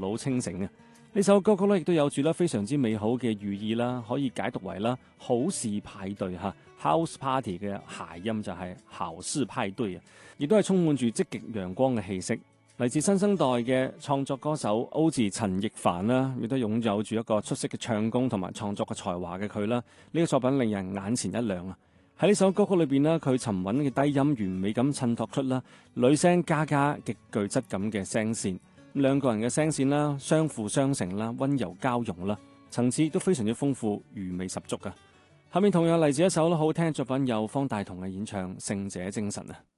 腦清醒啊！呢首歌曲咧亦都有住咧非常之美好嘅寓意啦，可以解讀為啦好事派對嚇 house party 嘅諧音就係好事派對啊，亦都係充滿住積極陽光嘅氣息。嚟自新生代嘅創作歌手歐字陳奕凡啦，亦都擁有住一個出色嘅唱功同埋創作嘅才華嘅佢啦，呢個作品令人眼前一亮啊！喺呢首歌曲裏邊呢，佢沉穩嘅低音完美咁襯托出啦女聲加極具質感嘅聲線。兩個人嘅聲線啦，相輔相成啦，溫柔交融啦，層次都非常之豐富，餘味十足啊！下面同樣嚟自一首好聽嘅作品，有方大同嘅演唱《勝者精神》啊。